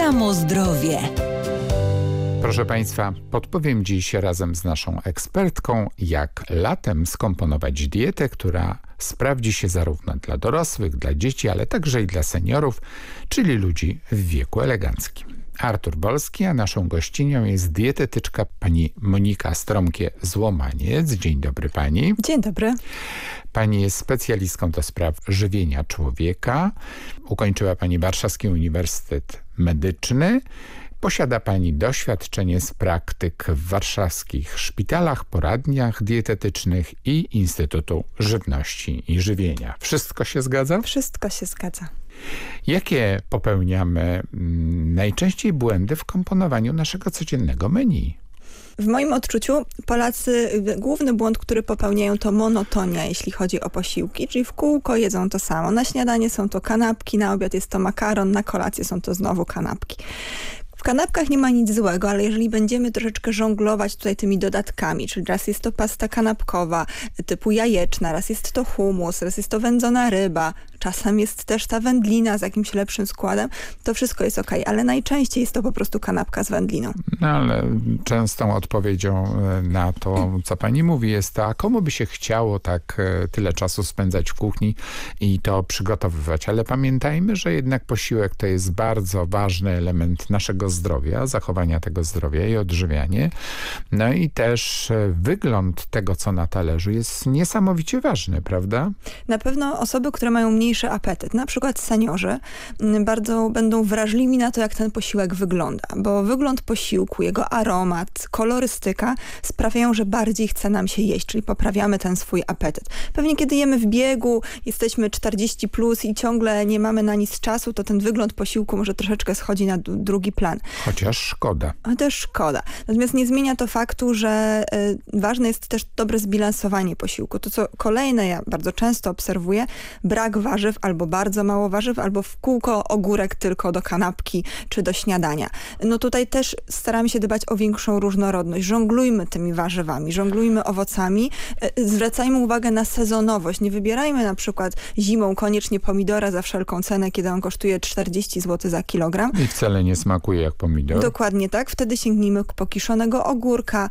Samo zdrowie. Proszę Państwa, podpowiem dziś razem z naszą ekspertką, jak latem skomponować dietę, która sprawdzi się zarówno dla dorosłych, dla dzieci, ale także i dla seniorów, czyli ludzi w wieku eleganckim. Artur Bolski, a naszą gościnią jest dietetyczka pani Monika Stromkie-Złomaniec. Dzień dobry pani. Dzień dobry. Pani jest specjalistką do spraw żywienia człowieka. Ukończyła pani Warszawski Uniwersytet Medyczny. Posiada pani doświadczenie z praktyk w warszawskich szpitalach, poradniach dietetycznych i Instytutu Żywności i Żywienia. Wszystko się zgadza? Wszystko się zgadza. Jakie popełniamy najczęściej błędy w komponowaniu naszego codziennego menu? W moim odczuciu Polacy, główny błąd, który popełniają, to monotonia, jeśli chodzi o posiłki, czyli w kółko jedzą to samo. Na śniadanie są to kanapki, na obiad jest to makaron, na kolację są to znowu kanapki. W kanapkach nie ma nic złego, ale jeżeli będziemy troszeczkę żonglować tutaj tymi dodatkami, czyli raz jest to pasta kanapkowa typu jajeczna, raz jest to hummus, raz jest to wędzona ryba, czasem jest też ta wędlina z jakimś lepszym składem, to wszystko jest okej, ale najczęściej jest to po prostu kanapka z wędliną. No ale częstą odpowiedzią na to, co pani mówi, jest to, a komu by się chciało tak tyle czasu spędzać w kuchni i to przygotowywać. Ale pamiętajmy, że jednak posiłek to jest bardzo ważny element naszego zdrowia, zachowania tego zdrowia i odżywianie. No i też wygląd tego, co na talerzu jest niesamowicie ważny, prawda? Na pewno osoby, które mają mniejszy apetyt, na przykład seniorzy, bardzo będą wrażliwi na to, jak ten posiłek wygląda, bo wygląd posiłku, jego aromat, kolorystyka sprawiają, że bardziej chce nam się jeść, czyli poprawiamy ten swój apetyt. Pewnie kiedy jemy w biegu, jesteśmy 40+ i ciągle nie mamy na nic czasu, to ten wygląd posiłku może troszeczkę schodzi na drugi plan. Chociaż szkoda. A też szkoda. Natomiast nie zmienia to faktu, że ważne jest też dobre zbilansowanie posiłku. To, co kolejne ja bardzo często obserwuję, brak warzyw, albo bardzo mało warzyw, albo w kółko ogórek tylko do kanapki czy do śniadania. No tutaj też staramy się dbać o większą różnorodność. Żonglujmy tymi warzywami, żonglujmy owocami, zwracajmy uwagę na sezonowość. Nie wybierajmy na przykład zimą koniecznie pomidora za wszelką cenę, kiedy on kosztuje 40 zł za kilogram. I wcale nie smakuje jak pomidor. Dokładnie tak. Wtedy sięgnijmy po kiszonego ogórka,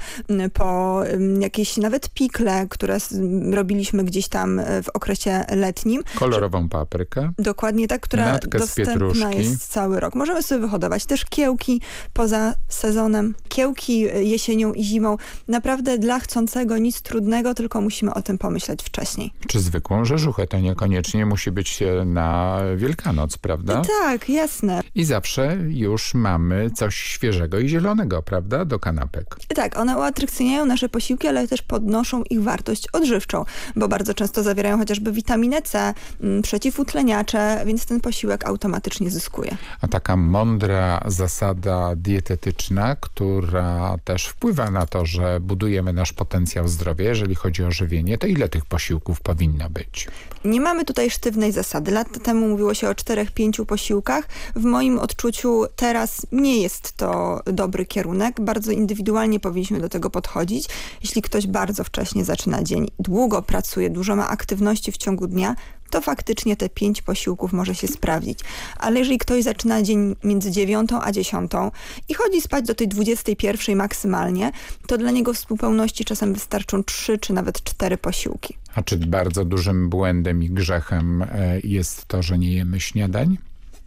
po jakieś nawet pikle, które robiliśmy gdzieś tam w okresie letnim. Kolorową paprykę. Dokładnie tak, która dostępna jest cały rok. Możemy sobie wyhodować też kiełki poza sezonem. Kiełki jesienią i zimą. Naprawdę dla chcącego nic trudnego, tylko musimy o tym pomyśleć wcześniej. Czy zwykłą rzeżuchę, to niekoniecznie musi być na Wielkanoc, prawda? Tak, jasne. I zawsze już mamy coś świeżego i zielonego, prawda? Do kanapek. Tak, one uatrakcyjniają nasze posiłki, ale też podnoszą ich wartość odżywczą, bo bardzo często zawierają chociażby witaminę C, przeciwutleniacze, więc ten posiłek automatycznie zyskuje. A taka mądra zasada dietetyczna, która też wpływa na to, że budujemy nasz potencjał zdrowia, jeżeli chodzi o żywienie, to ile tych posiłków powinno być? Nie mamy tutaj sztywnej zasady. Lata temu mówiło się o 4-5 posiłkach. W moim odczuciu teraz nie jest to dobry kierunek. Bardzo indywidualnie powinniśmy do tego podchodzić. Jeśli ktoś bardzo wcześnie zaczyna dzień, długo pracuje, dużo ma aktywności w ciągu dnia, to faktycznie te 5 posiłków może się sprawdzić. Ale jeżeli ktoś zaczyna dzień między 9 a 10 i chodzi spać do tej 21 maksymalnie, to dla niego w współpełności czasem wystarczą 3 czy nawet 4 posiłki. A czy bardzo dużym błędem i grzechem jest to, że nie jemy śniadań?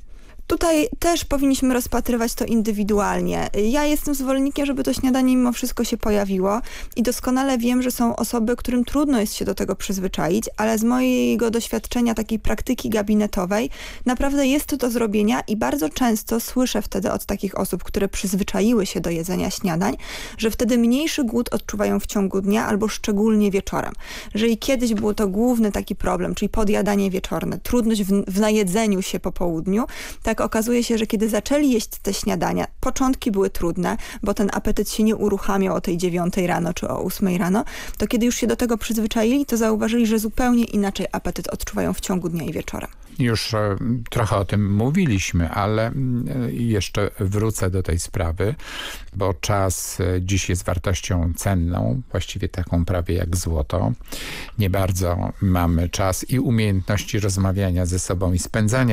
Tutaj też powinniśmy rozpatrywać to indywidualnie. Ja jestem zwolennikiem, żeby to śniadanie mimo wszystko się pojawiło i doskonale wiem, że są osoby, którym trudno jest się do tego przyzwyczaić, ale z mojego doświadczenia takiej praktyki gabinetowej naprawdę jest to do zrobienia i bardzo często słyszę wtedy od takich osób, które przyzwyczaiły się do jedzenia śniadań, że wtedy mniejszy głód odczuwają w ciągu dnia albo szczególnie wieczorem. Jeżeli kiedyś był to główny taki problem, czyli podjadanie wieczorne, trudność w najedzeniu się po południu, tak okazuje się, że kiedy zaczęli jeść te śniadania, początki były trudne, bo ten apetyt się nie uruchamiał o tej 9 rano czy o 8 rano, to kiedy już się do tego przyzwyczaili, to zauważyli, że zupełnie inaczej apetyt odczuwają w ciągu dnia i wieczorem. Już trochę o tym mówiliśmy, ale jeszcze wrócę do tej sprawy, bo czas dziś jest wartością cenną, właściwie taką prawie jak złoto. Nie bardzo mamy czas i umiejętności rozmawiania ze sobą i spędzania